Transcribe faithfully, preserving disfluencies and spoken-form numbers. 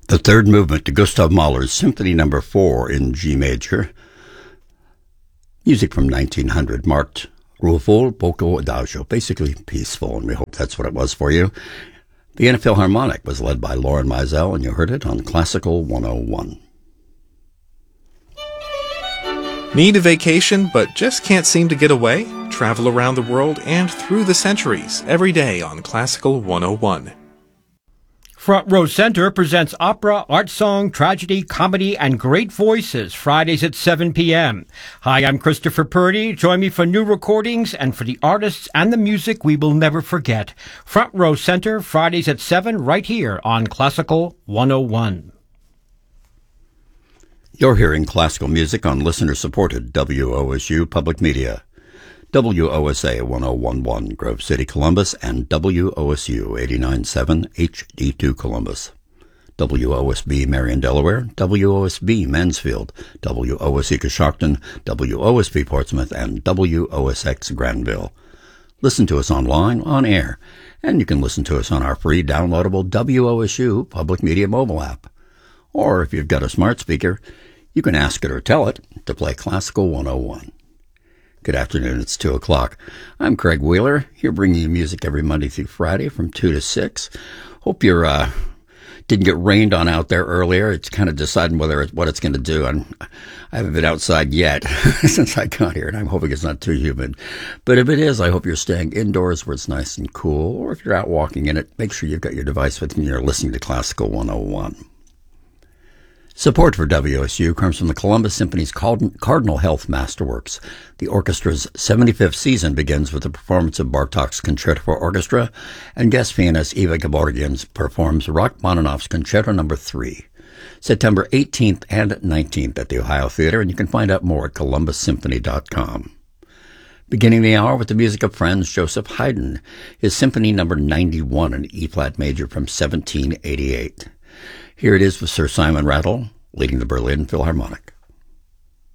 The third movement to Gustav Mahler's Symphony Number Four in G major, music from nineteen hundred, marked rueful poco adagio, basically peaceful, and we hope that's what it was for you. Vienna Philharmonic was led by Loren Meisel, and you heard it on Classical one oh one. Need a vacation but just can't seem to get away? Travel around the world and through the centuries every day on Classical one oh one. Front Row Center presents opera, art song, tragedy, comedy, and great voices Fridays at seven p.m. Hi, I'm Christopher Purdy. Join me for new recordings and for the artists and the music we will never forget. Front Row Center, Fridays at seven, right here on Classical one oh one. You're hearing classical music on listener-supported W O S U Public Media. W O S A ten eleven Grove City, Columbus, and W O S U eighty-nine point seven H D two Columbus. W O S B Marion, Delaware, W O S B Mansfield, W O S E Coshocton, W O S B Portsmouth, and W O S X Granville. Listen to us online, on air, and you can listen to us on our free downloadable W O S U Public Media mobile app. Or if you've got a smart speaker, you can ask it or tell it to play Classical one oh one. Good afternoon, it's two o'clock. I'm Craig Wheeler, here bringing you music every Monday through Friday from two to six. Hope you're, uh, didn't get rained on out there earlier. It's kind of deciding whether it's, what it's going to do. I'm, I haven't been outside yet since I got here, and I'm hoping it's not too humid. But if it is, I hope you're staying indoors where it's nice and cool, or if you're out walking in it, make sure you've got your device with you and you're listening to Classical one oh one. Support for W O S U comes from the Columbus Symphony's Cardinal Health Masterworks. The orchestra's seventy-fifth season begins with the performance of Bartók's Concerto for Orchestra, and guest pianist Eva Gevorgian performs Rachmaninoff's Concerto Number Three. September eighteenth and nineteenth at the Ohio Theater, and you can find out more at columbus symphony dot com. Beginning the hour with the music of Franz Joseph Haydn, his Symphony Number ninety-one in E-flat major from seventeen eighty-eight. Here it is with Sir Simon Rattle, leading the Berlin Philharmonic.